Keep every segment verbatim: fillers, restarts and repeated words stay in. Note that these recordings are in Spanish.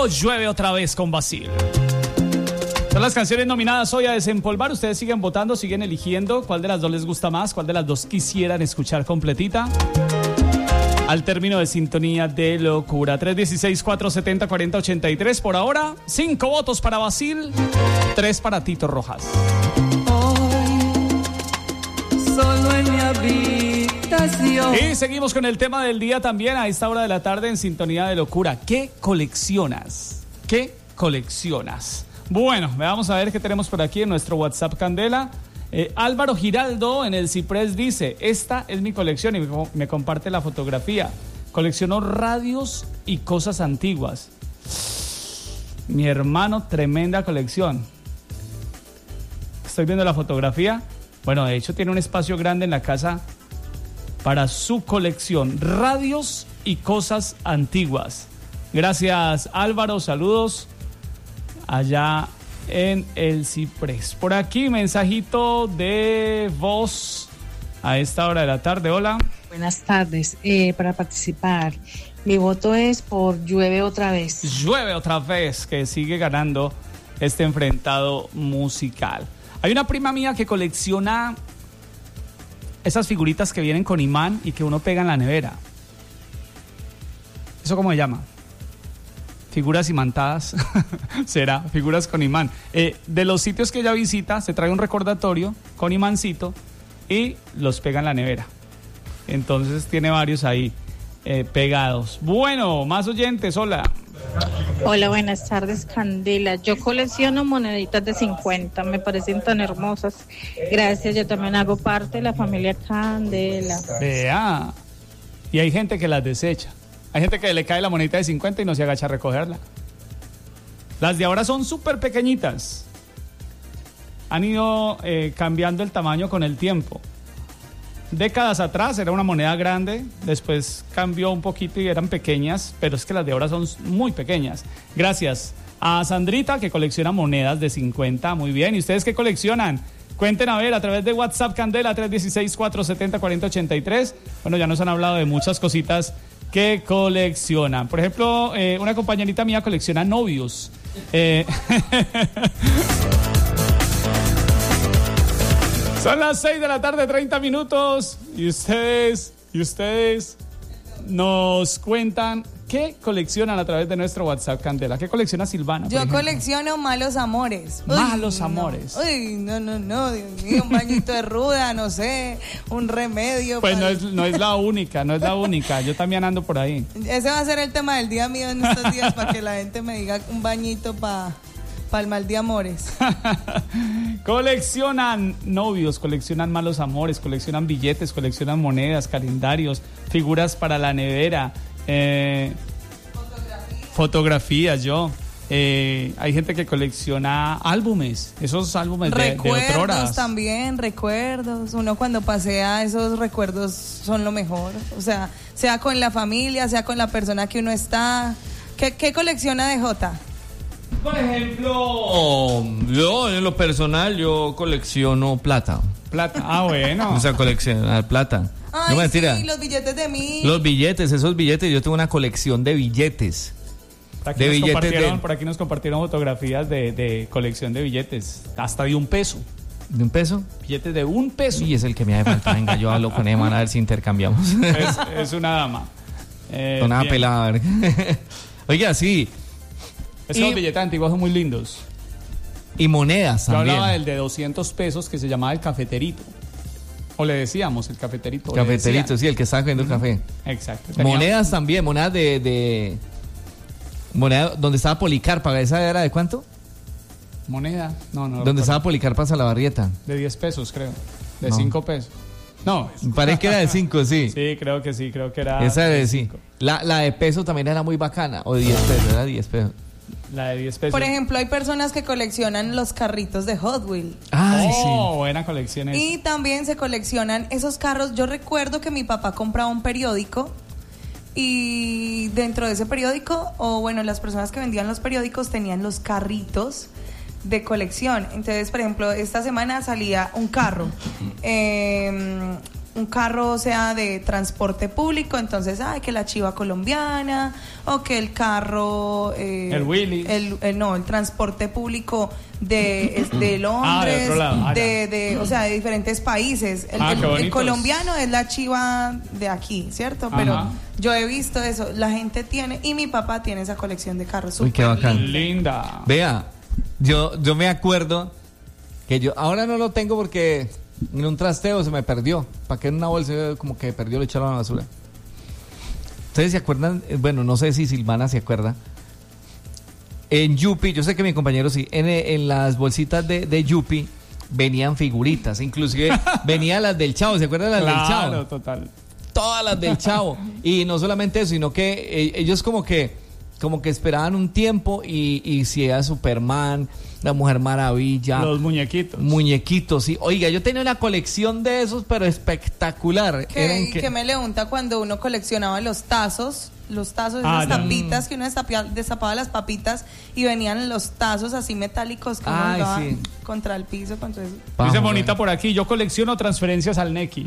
o Llueve otra vez con Basil. Son las canciones nominadas hoy a desempolvar. Ustedes siguen votando, siguen eligiendo cuál de las dos les gusta más, cuál de las dos quisieran escuchar completita. Al término de Sintonía de Locura. tres uno seis, cuatro siete cero, cuatro cero ocho tres. Por ahora, cinco votos para Basil, tres para Tito Rojas. Solo en mi habitación. Y seguimos con el tema del día también a esta hora de la tarde en Sintonía de Locura. ¿Qué coleccionas? ¿Qué coleccionas? Bueno, vamos a ver qué tenemos por aquí en nuestro WhatsApp Candela. Eh, Álvaro Giraldo en el Ciprés dice: esta es mi colección, y me, me comparte la fotografía. Coleccionó radios y cosas antiguas. Mi hermano, tremenda colección. Estoy viendo la fotografía. Bueno, de hecho tiene un espacio grande en la casa para su colección. Radios y cosas antiguas. Gracias, Álvaro, saludos allá en el Ciprés. Por aquí, mensajito de voz a esta hora de la tarde. Hola. Buenas tardes. Eh, para participar, mi voto es por Llueve otra vez. Llueve otra vez, que sigue ganando este enfrentado musical. Hay una prima mía que colecciona esas figuritas que vienen con imán y que uno pega en la nevera. ¿Eso cómo se llama? Figuras imantadas. Será, figuras con imán. Eh, de los sitios que ella visita, se trae un recordatorio con imancito y los pega en la nevera. Entonces tiene varios ahí eh, pegados. Bueno, más oyentes, hola. Hola, buenas tardes, Candela. Yo colecciono moneditas de cincuenta, me parecen tan hermosas. Gracias, yo también hago parte de la familia Candela. Vea. Y hay gente que las desecha. Hay gente que le cae la monedita de cincuenta y no se agacha a recogerla. Las de ahora son súper pequeñitas. Han ido eh, cambiando el tamaño con el tiempo. Décadas atrás era una moneda grande, después cambió un poquito y eran pequeñas, pero es que las de ahora son muy pequeñas. Gracias a Sandrita, que colecciona monedas de cincuenta. Muy bien. ¿Y ustedes qué coleccionan? Cuenten a ver a través de WhatsApp Candela tres uno seis, cuatro siete cero, cuatro cero ocho tres. Bueno, ya nos han hablado de muchas cositas que coleccionan. Por ejemplo, eh, una compañerita mía colecciona novios. Eh... Son las seis de la tarde, treinta minutos. Y ustedes, y ustedes nos cuentan qué coleccionan a través de nuestro WhatsApp Candela. ¿Qué colecciona Silvana? Yo colecciono malos amores. Uy, malos no. amores. Uy, no, no, no, Dios mío, un bañito de ruda, no sé, un remedio. Pues para... no es, no es la única, no es la única. Yo también ando por ahí. Ese va a ser el tema del día mío en estos días, para que la gente me diga un bañito para pa el mal de amores. Coleccionan novios, coleccionan malos amores, coleccionan billetes, coleccionan monedas, calendarios, figuras para la nevera. Eh, fotografías. fotografías, yo. Eh, hay gente que colecciona álbumes, esos álbumes de, de otroras. También, recuerdos. Uno cuando pasea, esos recuerdos son lo mejor. O sea, sea con la familia, sea con la persona que uno está. ¿Qué, qué colecciona D J? Por ejemplo, oh, yo en lo personal, yo colecciono plata. Plata, ah, bueno. O sea, coleccionar plata. Ay, no mentira. Sí, los billetes de mí. Los billetes, esos billetes, yo tengo una colección de billetes. Por aquí, de nos, billetes compartieron, de... por aquí nos compartieron fotografías de, de colección de billetes, hasta de un peso. ¿De un peso? Billetes de un peso. Y es el que me hace falta. Venga, yo hablo con Eman a ver si intercambiamos. Es, es una dama. Eh, una pelada, a ver. Oiga, sí. Esos y, billetes antiguos son muy lindos. Y monedas Yo también. hablaba del de doscientos pesos que se llamaba el cafeterito. O le decíamos el cafeterito. Cafeterito, sí, el que estaba cogiendo uh-huh. café. Exacto. Tenía... Monedas también, monedas de, de... Moneda donde estaba Policarpa. ¿Esa era de cuánto? Moneda, no, no. Donde estaba Policarpa Salabarrieta. De diez pesos, creo. De no. cinco pesos. No. Parece que era de cinco, sí. Sí, creo que sí, creo que era. Esa de cinco. La, la de peso también era muy bacana. O de diez pesos, era diez pesos. La de diez pesos. Por ejemplo, hay personas que coleccionan los carritos de Hot Wheels. Ay, oh, sí. Buena colección esa. Y también se coleccionan esos carros. Yo recuerdo que mi papá compraba un periódico y dentro de ese periódico, o bueno, las personas que vendían los periódicos tenían los carritos de colección. Entonces, por ejemplo, esta semana salía un carro. Eh, un carro sea de transporte público, entonces, ay, que la chiva colombiana, o que el carro... Eh, el Willy. El, el, no, el transporte público de, es de Londres, ah, de, otro lado. Ah, de, de, o sea, de diferentes países. El, ah, el, el colombiano es la chiva de aquí, ¿cierto? Ajá. Pero yo he visto eso, la gente tiene, y mi papá tiene esa colección de carros. Uy, qué bacán. Linda. linda. Vea, yo, yo me acuerdo que yo, ahora no lo tengo porque en un trasteo se me perdió. ¿Para qué en una bolsa como que perdió, lo echaron a la basura? ¿Ustedes se acuerdan? Bueno, no sé si Silvana se acuerda. En Yupi, yo sé que mi compañero sí, en, en las bolsitas de, de Yupi venían figuritas, inclusive venían las del Chavo, ¿se acuerdan las claro, del Chavo? Claro, total. Todas las del Chavo. Y no solamente eso, sino que eh, ellos como que como que esperaban un tiempo y, y si era Superman, la Mujer Maravilla, los muñequitos. Muñequitos, sí. Oiga, yo tenía una colección de esos, pero espectacular. Que, que... que me pregunta cuando uno coleccionaba los tazos, los tazos, ah, esas tapitas, que uno destapaba, destapaba las papitas y venían los tazos así metálicos que uno Ay, daba sí. contra el piso, contra eso. Dice bonita por aquí, yo colecciono transferencias al Nequi.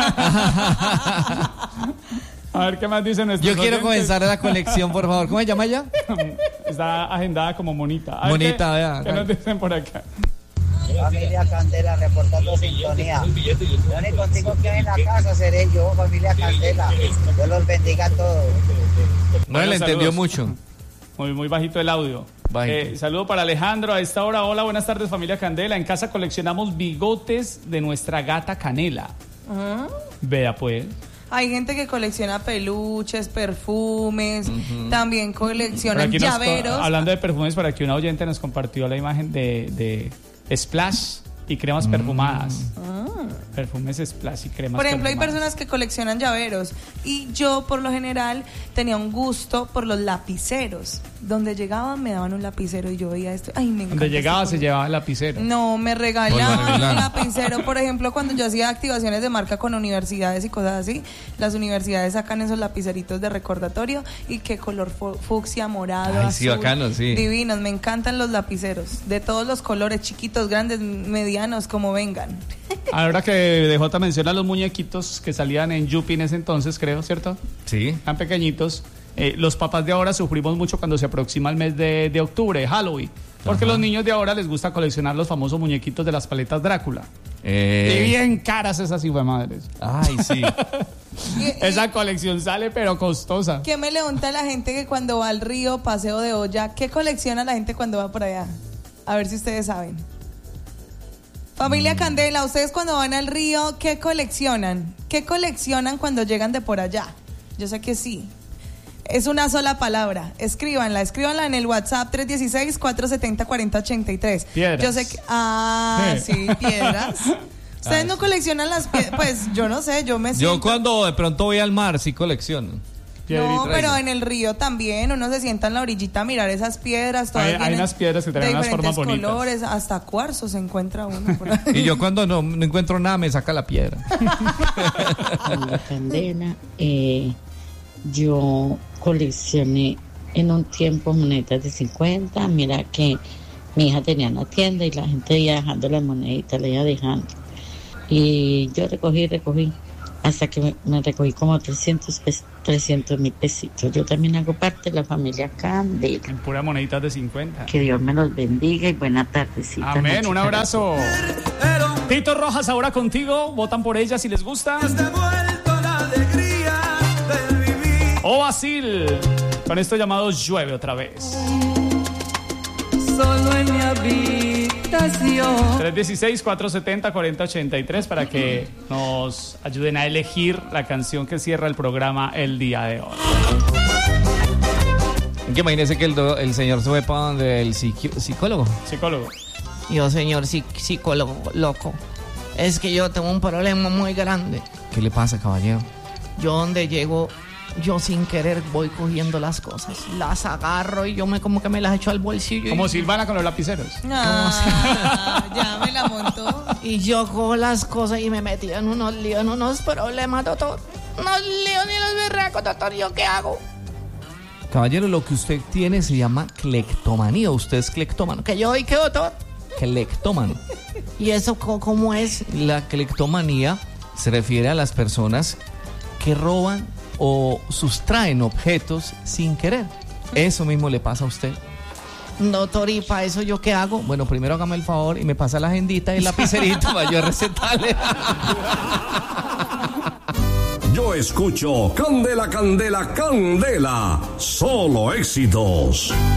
A ver qué más dicen nuestros Yo quiero oyentes. comenzar la colección, por favor. ¿Cómo se llama ella? Está agendada como monita. A ver Monita, qué, vea. ¿qué nos dicen por acá? Familia Candela, reportando sintonía. Lo único contigo que hay en la casa seré yo, familia Candela. Dios los bendiga a todos. No Bueno, le entendió saludos. mucho. Muy, muy bajito el audio. Eh, saludo para Alejandro a esta hora. Hola, buenas tardes, familia Candela. En casa coleccionamos bigotes de nuestra gata Canela. Uh-huh. Vea pues. Hay gente que colecciona peluches, perfumes, uh-huh. también coleccionan llaveros. Co- hablando de perfumes, para que una oyente nos compartió la imagen de, de Splash y cremas mm. perfumadas. Ah. Perfumes Splash y cremas Por ejemplo, perfumadas. hay personas que coleccionan llaveros y yo, por lo general, tenía un gusto por los lapiceros. Donde llegaban me daban un lapicero y yo veía esto. Ay, me encanta. Donde llegaba se llevaba el lapicero. No, me regalaban un lapicero. Por ejemplo, cuando yo hacía activaciones de marca con universidades y cosas así, las universidades sacan esos lapiceritos de recordatorio y qué color fu- fucsia, morado, Ay, azul. Sí, bacano, sí. Divinos, me encantan los lapiceros. De todos los colores, chiquitos, grandes, medianos, como vengan. Ahora que D J menciona los muñequitos que salían en Yupi en ese entonces, creo, ¿cierto? Sí. Tan pequeñitos. Eh, los papás de ahora sufrimos mucho cuando se aproxima el mes de, de octubre, Halloween. Porque Ajá. los niños de ahora les gusta coleccionar los famosos muñequitos de las paletas Drácula. Eh... Y bien caras esas hijuemadres. Ay, sí. y, y, Esa colección sale, pero costosa. ¿Qué me levanta la gente que cuando va al río, paseo de olla? ¿Qué colecciona la gente cuando va por allá? A ver si ustedes saben. Familia Candela, ustedes cuando van al río, ¿qué coleccionan? ¿Qué coleccionan cuando llegan de por allá? Yo sé que sí. Es una sola palabra. Escríbanla, escríbanla en el WhatsApp tres uno seis, cuatro siete cero, cuatro cero ocho tres. Piedras. Yo sé que... Ah, sí, sí piedras. Ustedes ah, no sí. coleccionan las piedras. Pues yo no sé, yo me siento... Yo cuando de pronto voy al mar sí colecciono. No, pero en el río también uno se sienta en la orillita a mirar esas piedras. Todas hay, hay unas piedras que tienen unas formas bonitas. Colores, hasta cuarzo se encuentra uno por ahí. Y yo cuando no, no encuentro nada me saca la piedra. La Candela, eh, yo coleccioné en un tiempo monedas de cincuenta. Mira que mi hija tenía una tienda y la gente iba dejando las moneditas, la iba dejando. Y yo recogí, recogí. Hasta que me, me recogí como trescientos mil pesitos. Yo también hago parte de la familia Candela. En pura moneditas de cincuenta. Que Dios me los bendiga y buena tardecita. Amén, un abrazo. Tito Rojas, ahora contigo. Votan por ella si les gusta. O Basil, con esto llamado Llueve otra vez. Solo en mi habitación. tres uno seis, cuatro siete cero, cuatro cero ocho tres para que nos ayuden a elegir la canción que cierra el programa el día de hoy. Que imagínese que el, do, el señor se fue para donde el psiqui, psicólogo. Psicólogo. Yo, señor psic, psicólogo loco, es que yo tengo un problema muy grande. ¿Qué le pasa, caballero? Yo donde llego, yo sin querer voy cogiendo las cosas, las agarro y yo me como que me las echo al bolsillo. Como y... Silvana con los lapiceros. Ah, ya me la montó. Y yo cojo las cosas y me metí en unos líos, en unos problemas, doctor. Unos líos ni los berracos, doctor. ¿Yo qué hago? Caballero, lo que usted tiene se llama cleptomanía. Usted es cleptómano. ¿Que yo y qué, doctor? Cleptómano. ¿Y eso cómo es? La cleptomanía se refiere a las personas que roban o sustraen objetos sin querer. Eso mismo le pasa a usted. Doctor, ¿y para eso yo qué hago? Bueno, primero hágame el favor y me pasa la agendita y el lapicerito para yo recetarle. Yo escucho Candela, Candela, Candela. Solo éxitos.